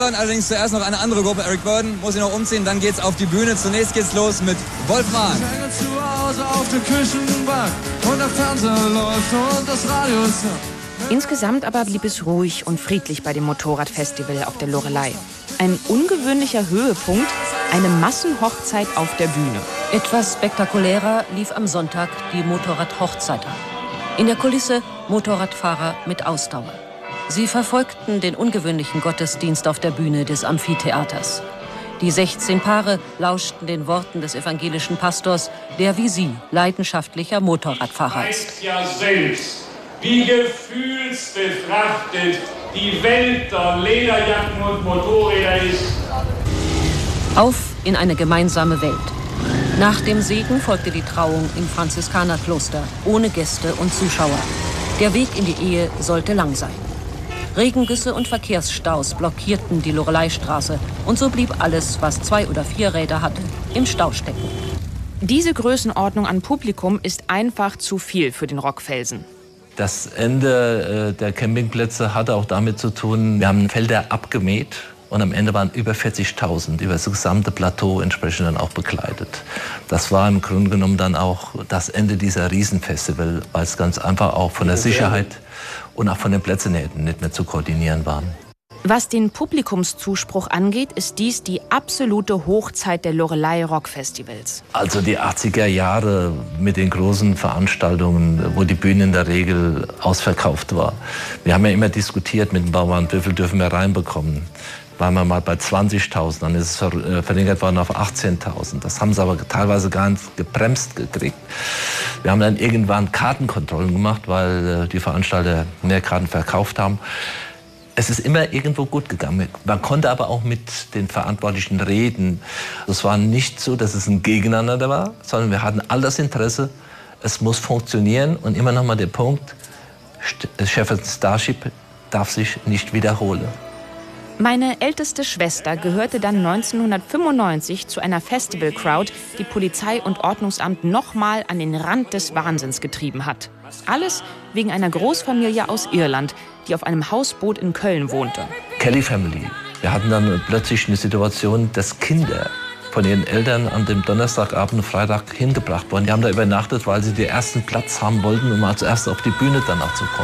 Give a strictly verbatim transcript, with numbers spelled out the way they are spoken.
Allerdings zuerst noch eine andere Gruppe. Eric Burdon muss sich noch umziehen, dann geht's auf die Bühne. Zunächst geht's los mit Wolfram. Zu Hause auf der Küchenbank und der Fernseher läuft und das Radio ist an. Insgesamt aber blieb es ruhig und friedlich bei dem Motorradfestival auf der Loreley. Ein ungewöhnlicher Höhepunkt, eine Massenhochzeit auf der Bühne. Etwas spektakulärer lief am Sonntag die Motorradhochzeit ab. In der Kulisse Motorradfahrer mit Ausdauer. Sie verfolgten den ungewöhnlichen Gottesdienst auf der Bühne des Amphitheaters. Die sechzehn Paare lauschten den Worten des evangelischen Pastors, der wie sie leidenschaftlicher Motorradfahrer ist. Weiß ja selbst, wie gefühlsbefrachtet die Welt der Lederjacken und Motorräder ist. Auf in eine gemeinsame Welt. Nach dem Segen folgte die Trauung im Franziskanerkloster, ohne Gäste und Zuschauer. Der Weg in die Ehe sollte lang sein. Regengüsse und Verkehrsstaus blockierten die Loreleystraße und so blieb alles, was zwei oder vier Räder hatte, im Stau stecken. Diese Größenordnung an Publikum ist einfach zu viel für den Rockfelsen. Das Ende äh, der Campingplätze hatte auch damit zu tun, wir haben Felder abgemäht und am Ende waren über vierzigtausend über das gesamte Plateau entsprechend dann auch begleitet. Das war im Grunde genommen dann auch das Ende dieser Riesenfestival, weil es ganz einfach auch von der Sicherheit und auch von den Plätzen her nicht mehr zu koordinieren waren. Was den Publikumszuspruch angeht, ist dies die absolute Hochzeit der Loreley Rockfestivals. Also die achtziger Jahre mit den großen Veranstaltungen, wo die Bühne in der Regel ausverkauft war. Wir haben ja immer diskutiert mit den Bauern, wie viel dürfen wir reinbekommen. Waren wir mal bei zwanzigtausend, dann ist es verlängert worden auf achtzehntausend. Das haben sie aber teilweise gar nicht gebremst gekriegt. Wir haben dann irgendwann Kartenkontrollen gemacht, weil die Veranstalter mehr Karten verkauft haben. Es ist immer irgendwo gut gegangen. Man konnte aber auch mit den Verantwortlichen reden. Es war nicht so, dass es ein Gegeneinander war, sondern wir hatten all das Interesse, es muss funktionieren. Und immer noch mal der Punkt, Shepherton Starship darf sich nicht wiederholen. Meine älteste Schwester gehörte dann neunzehnhundertfünfundneunzig zu einer Festival-Crowd, die Polizei und Ordnungsamt nochmal an den Rand des Wahnsinns getrieben hat. Alles wegen einer Großfamilie aus Irland, die auf einem Hausboot in Köln wohnte. Kelly Family. Wir hatten dann plötzlich eine Situation, dass Kinder von ihren Eltern an dem Donnerstagabend und Freitag hingebracht wurden. Die haben da übernachtet, weil sie den ersten Platz haben wollten, um als Erste auf die Bühne dann auch zu kommen.